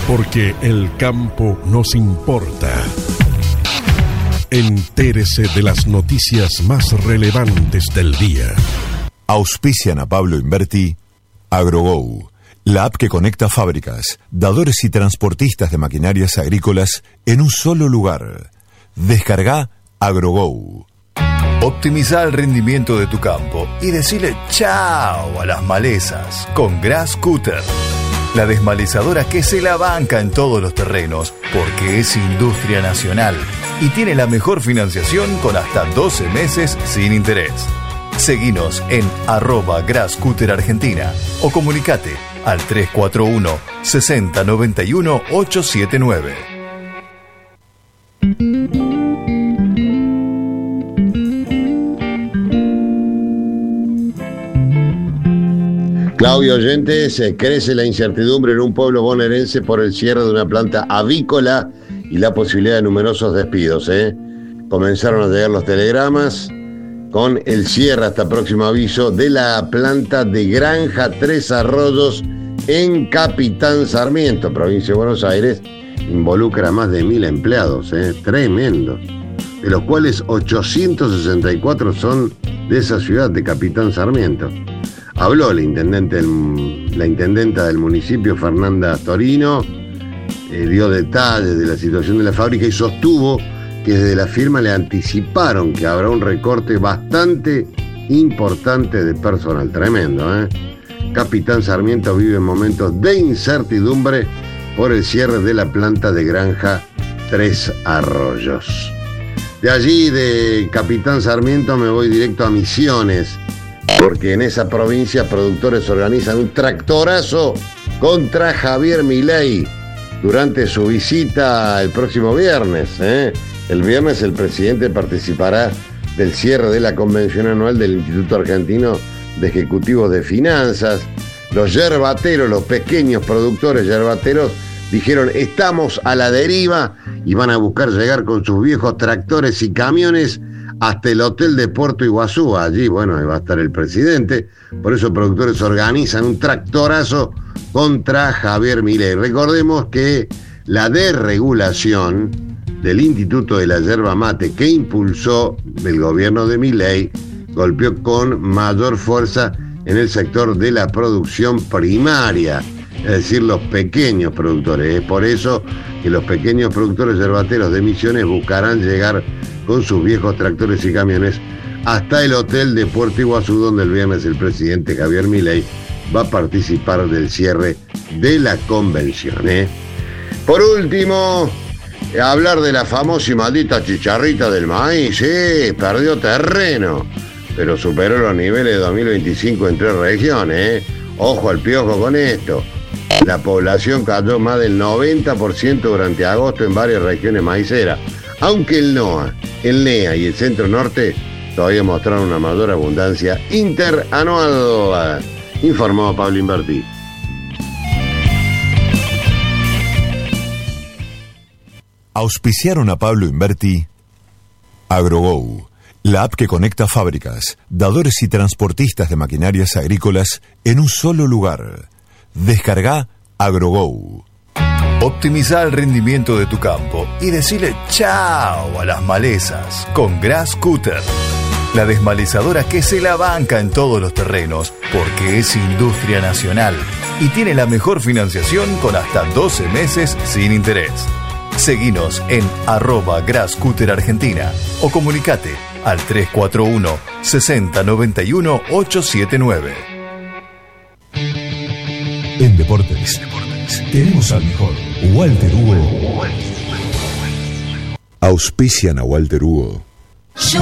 Porque el campo nos importa. Entérese de las noticias más relevantes del día. Auspician a Pablo Inverti AgroGo, la app que conecta fábricas, dadores y transportistas de maquinarias agrícolas en un solo lugar. Descarga AgroGo. Optimiza el rendimiento de tu campo y decile chao a las malezas con Grass Cutter. La desmalezadora que se la banca en todos los terrenos porque es industria nacional y tiene la mejor financiación con hasta 12 meses sin interés. Seguinos en @GrassCutterArgentina o comunicate al 341 60 91 879. Claudio Oyentes, crece la incertidumbre en un pueblo bonaerense por el cierre de una planta avícola y la posibilidad de numerosos despidos. Comenzaron a llegar los telegramas con el cierre hasta próximo aviso de la planta de Granja Tres Arroyos en Capitán Sarmiento, provincia de Buenos Aires. Involucra a más de 1.000 empleados, tremendo, de los cuales 864 son de esa ciudad de Capitán Sarmiento. Habló la intendenta del municipio, Fernanda Torino, dio detalles de la situación de la fábrica y sostuvo que desde la firma le anticiparon que habrá un recorte bastante importante de personal. Tremendo, Capitán Sarmiento vive momentos de incertidumbre por el cierre de la planta de Granja Tres Arroyos. De allí, de Capitán Sarmiento, me voy directo a Misiones, porque en esa provincia productores organizan un tractorazo contra Javier Milei durante su visita el próximo viernes. El viernes el presidente participará del cierre de la convención anual del Instituto Argentino de Ejecutivos de Finanzas. Los yerbateros, los pequeños productores yerbateros, dijeron: estamos a la deriva, y van a buscar llegar con sus viejos tractores y camiones hasta el hotel de Puerto Iguazú. Allí, bueno, va a estar el presidente. Por eso productores organizan un tractorazo contra Javier Milei. Recordemos que la desregulación del Instituto de la Yerba Mate que impulsó el gobierno de Milei golpeó con mayor fuerza en el sector de la producción primaria, es decir, los pequeños productores. Es por eso que los pequeños productores yerbateros de Misiones buscarán llegar con sus viejos tractores y camiones hasta el hotel de Puerto Iguazú, donde el viernes el presidente Javier Milei va a participar del cierre de la convención. Por último, hablar de la famosa y maldita chicharrita del maíz. Perdió terreno, pero superó los niveles de 2025 en 3 regiones. Ojo al piojo con esto. La población cayó más del 90% durante agosto en varias regiones maiceras, aunque el NOA, el NEA y el Centro Norte todavía mostraron una mayor abundancia interanual, informó Pablo Inverti. Auspiciaron a Pablo Inverti AgroGo, la app que conecta fábricas, dadores y transportistas de maquinarias agrícolas en un solo lugar. Descarga AgroGo. Optimiza el rendimiento de tu campo y decile chao a las malezas con Grass Cutter. La desmalezadora que se la banca en todos los terrenos porque es industria nacional y tiene la mejor financiación con hasta 12 meses sin interés. Seguinos en @GrassCutterArgentina o comunicate al 341 60 91 879. En Deportes tenemos al mejor Walter Hugo. Auspician a Walter Hugo